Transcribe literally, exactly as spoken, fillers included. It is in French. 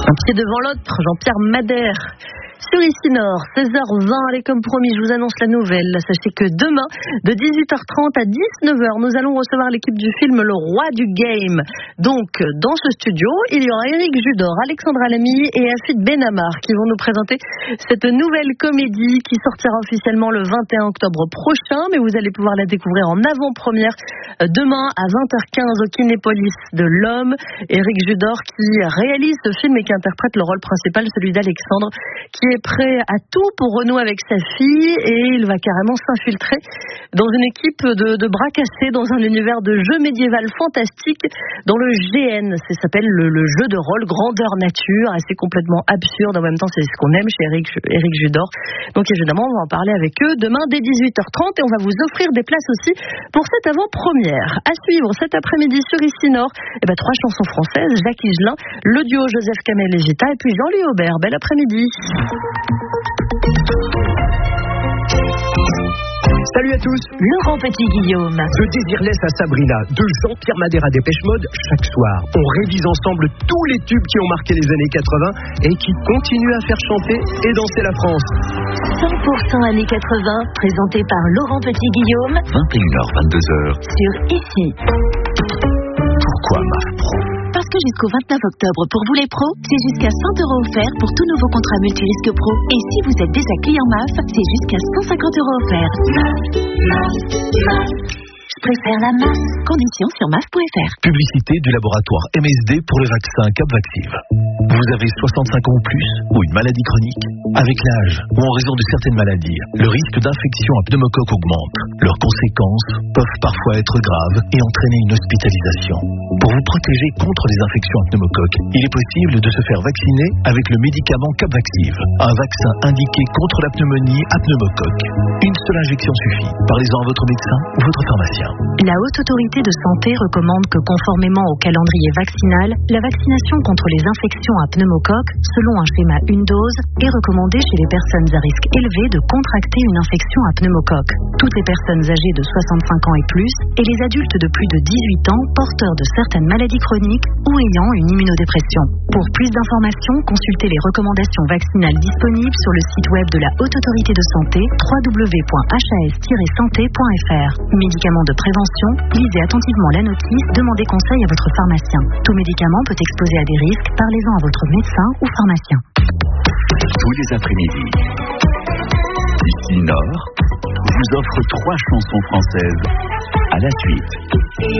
Un pied devant l'autre, Jean-Pierre Madère. Sur Ici Nord, seize heures vingt, allez comme promis, je vous annonce la nouvelle. Sachez que demain, de dix-huit heures trente à dix-neuf heures, nous allons recevoir l'équipe du film Le Roi du Game. Donc, dans ce studio, il y aura Éric Judor, Alexandra Lamy et Afid Benamar qui vont nous présenter cette nouvelle comédie qui sortira officiellement le vingt et un octobre prochain, mais vous allez pouvoir la découvrir en avant-première demain à vingt heures quinze au Kinépolis de l'Homme. Éric Judor qui réalise ce film et qui interprète le rôle principal, celui d'Alexandre, qui est prêt à tout pour renouer avec sa fille, et il va carrément s'infiltrer dans une équipe de, de bras cassés dans un univers de jeu médiéval fantastique dans le G N. Ça s'appelle le, le jeu de rôle grandeur nature, assez complètement absurde. En même temps, c'est ce qu'on aime chez Éric, Éric Judor. Donc évidemment, on va en parler avec eux demain dès dix-huit heures trente, et on va vous offrir des places aussi pour cette avant-première. À suivre cet après-midi sur Ici Nord, eh ben, trois chansons françaises, Jacques Higelin, le duo Joseph Kamel et Gita, et puis Jean-Louis Aubert. Bel après-midi. Salut à tous. Laurent Petit-Guillaume. De Désirless à Sabrina, de Jean-Pierre Madère à Dépêche Mode, chaque soir, on révise ensemble tous les tubes qui ont marqué les années quatre-vingts et qui continuent à faire chanter et danser la France. cent pour cent années quatre-vingts, présenté par Laurent Petit-Guillaume. vingt et une heures vingt-deux heures. Sur Ici. Pourquoi M A F Pro? Parce que jusqu'au vingt-neuf octobre, pour vous les pros, c'est jusqu'à cent euros offerts pour tout nouveau contrat multirisque pro. Et si vous êtes déjà client M A F, c'est jusqu'à cent cinquante euros offerts. M A F, M A F, M A F. Je préfère la M A F. Conditions sur M A F point F R. Publicité du laboratoire M S D pour le vaccin Capvaxive. Vous avez soixante-cinq ans ou plus, ou une maladie chronique? Avec l'âge, ou en raison de certaines maladies, le risque d'infection à pneumocoque augmente. Leurs conséquences peuvent parfois être graves et entraîner une hospitalisation. Pour vous protéger contre les infections à pneumocoque, il est possible de se faire vacciner avec le médicament Capvaxive, un vaccin indiqué contre la pneumonie à pneumocoque. Une seule injection suffit. Parlez-en à votre médecin ou votre pharmacien. La Haute Autorité de Santé recommande que, conformément au calendrier vaccinal, la vaccination contre les infections à pneumocoque, selon un schéma une dose, est recommandée chez les personnes à risque élevé de contracter une infection à pneumocoque. Toutes les personnes âgées de soixante-cinq ans et plus, et les adultes de plus de dix-huit ans porteurs de certaines maladies chroniques ou ayant une immunodépression. Pour plus d'informations, consultez les recommandations vaccinales disponibles sur le site web de la Haute Autorité de Santé, w w w point h a s tiret santé point f r. Médicaments de prévention, lisez attentivement la notice, demandez conseil à votre pharmacien. Tout médicament peut exposer à des risques, parlez-en à votre médecin ou pharmacien. Tous les après-midi, Ici Nord vous offre trois chansons françaises à la suite.